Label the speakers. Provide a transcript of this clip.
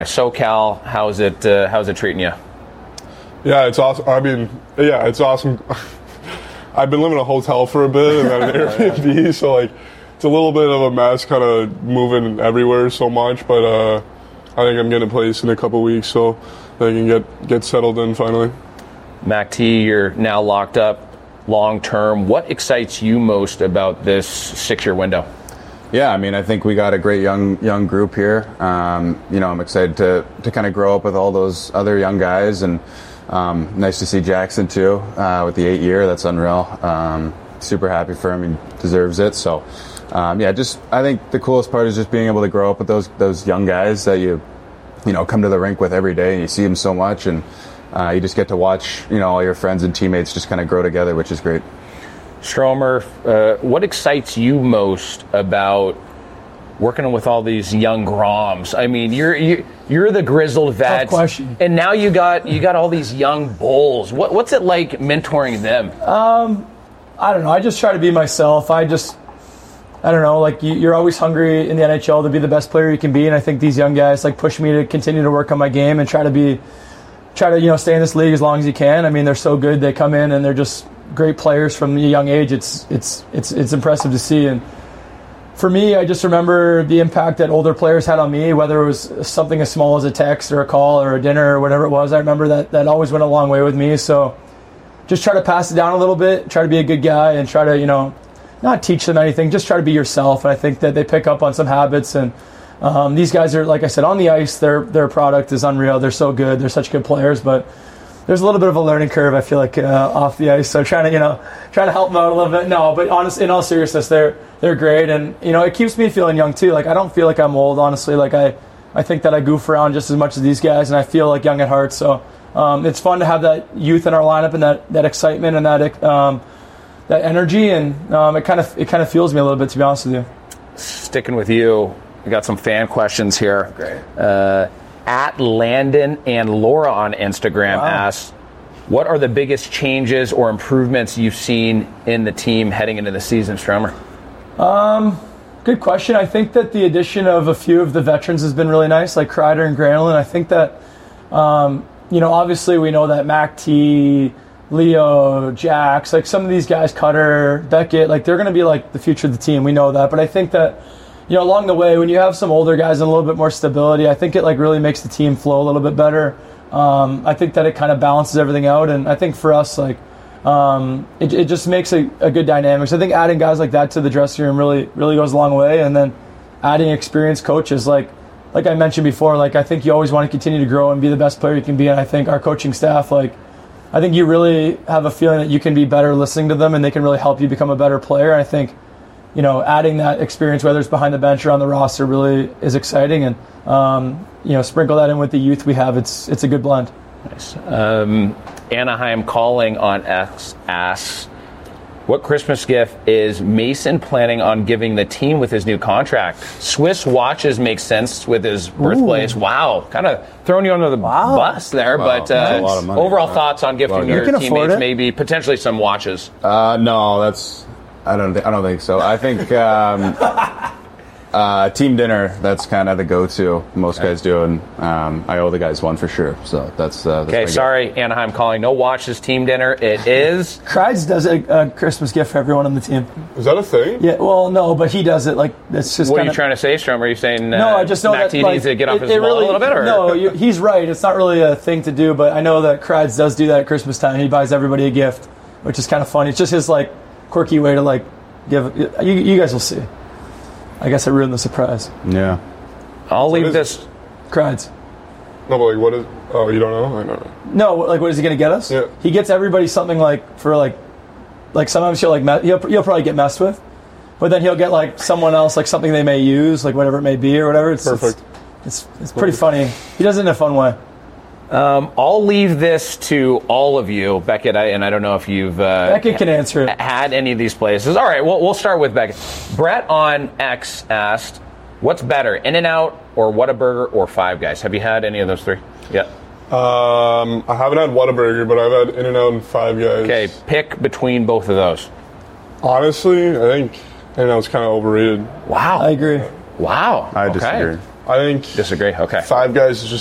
Speaker 1: SoCal, how's it treating you?
Speaker 2: Yeah, it's awesome. I mean, yeah, it's awesome. I've been living in a hotel for a bit and then an Airbnb, so like it's a little bit of a mess, kind of moving everywhere so much. But I think I'm getting a place in a couple weeks, so I can get settled in finally.
Speaker 1: Mac T, you're now locked up long term. What excites you most about this 6-year window?
Speaker 3: Yeah, I mean, I think we got a great young group here. I'm excited to kind of grow up with all those other young guys, and nice to see Jackson too with the 8-year. That's unreal. Super happy for him. He deserves it. So, I think the coolest part is just being able to grow up with those young guys that you come to the rink with every day, and you see them so much, and you just get to watch all your friends and teammates just kind of grow together, which is great.
Speaker 1: Stromer, what excites you most about working with all these young Groms? I mean, you're the grizzled vet,
Speaker 4: tough question.
Speaker 1: And now you got all these young bulls. What's it like mentoring them?
Speaker 4: I don't know. I just try to be myself. I don't know. Like you're always hungry in the NHL to be the best player you can be, and I think these young guys like push me to continue to work on my game and try to stay in this league as long as you can. I mean, they're so good. They come in and they're just great players from a young age. It's impressive to see. And for me, I just remember the impact that older players had on me, whether it was something as small as a text or a call or a dinner or whatever it was. I remember that always went a long way with me. So just try to pass it down a little bit, try to be a good guy, and try to, not teach them anything, just try to be yourself. And I think that they pick up on some habits. And these guys are, like I said, on the ice, their product is unreal. They're so good. They're such good players, but there's a little bit of a learning curve, I feel like, off the ice. So trying to help them out a little bit. No, but in all seriousness, they're great, and it keeps me feeling young too. Like I don't feel like I'm old, honestly. Like I think that I goof around just as much as these guys, and I feel like young at heart. So it's fun to have that youth in our lineup and that excitement and that energy, and it kind of fuels me a little bit, to be honest with you.
Speaker 1: Sticking with you, we got some fan questions here.
Speaker 3: Great.
Speaker 1: At Landon and Laura on Instagram asks, what are the biggest changes or improvements you've seen in the team heading into the season, Stromer?
Speaker 4: Good question. I think that the addition of a few of the veterans has been really nice, like Kreider and Granlund. I think that, obviously we know that Mac T, Leo, Jax, like some of these guys, Cutter, Beckett, like they're going to be like the future of the team. We know that. But I think that, along the way, when you have some older guys and a little bit more stability, I think it like really makes the team flow a little bit better. I think that it kind of balances everything out, and I think for us, like, it just makes a good dynamic. So I think adding guys like that to the dressing room really, really goes a long way, and then adding experienced coaches, like I mentioned before, like I think you always want to continue to grow and be the best player you can be, and I think our coaching staff, like, I think you really have a feeling that you can be better listening to them, and they can really help you become a better player. And I think adding that experience, whether it's behind the bench or on the roster, really is exciting. And, sprinkle that in with the youth we have. It's a good blend.
Speaker 1: Nice. Anaheim Calling on X asks, what Christmas gift is Mason planning on giving the team with his new contract? Swiss watches make sense with his birthplace. Ooh. Wow. Kind of throwing you under the bus there. Wow. But
Speaker 3: that's a lot of money.
Speaker 1: Overall thoughts on gifting your teammates, maybe potentially some watches?
Speaker 3: No, I don't think so. I think team dinner, that's kind of the go-to. Most guys do, and I owe the guys one for sure. So that's
Speaker 1: okay. Sorry, Anaheim Calling. No watches, team dinner. It is.
Speaker 4: Kreids does a Christmas gift for everyone on the team.
Speaker 2: Is that a thing?
Speaker 4: Yeah. Well, no, but he does it. Like it's just.
Speaker 1: What are you trying to say, Strom? Are you saying
Speaker 4: no? I just know
Speaker 1: Mac
Speaker 4: that
Speaker 1: T needs to get off his wall a little bit. Or?
Speaker 4: No, he's right. It's not really a thing to do, but I know that Kreids does do that at Christmas time. He buys everybody a gift, which is kind of funny. It's just his like quirky way to like give. You guys will see. I guess I ruined the surprise.
Speaker 3: Yeah.
Speaker 1: I'll leave this.
Speaker 4: Kreids.
Speaker 2: No, but like, what is... Oh, you don't know? I don't know.
Speaker 4: No, like, what is he going to get us?
Speaker 2: Yeah.
Speaker 4: He gets everybody something like, for like sometimes he'll probably get messed with, but then he'll get like someone else, like something they may use, like whatever it may be or whatever. It's
Speaker 2: perfect.
Speaker 4: It's pretty funny. He does it in a fun way.
Speaker 1: I'll leave this to all of you, Beckett, and I don't know if you've
Speaker 4: Beckett can answer it.
Speaker 1: Had any of these places. All right, we'll start with Beckett. Brett on X asked, what's better, In-N-Out or Whataburger or Five Guys? Have you had any of those three? Yeah.
Speaker 2: I haven't had Whataburger, but I've had In-N-Out and Five Guys.
Speaker 1: Okay, pick between both of those.
Speaker 2: Honestly, I think In-N-Out's kind of overrated.
Speaker 1: Wow.
Speaker 4: I agree.
Speaker 1: Wow.
Speaker 3: I disagree.
Speaker 2: I think
Speaker 1: Disagree. Okay.
Speaker 2: 5 guys is just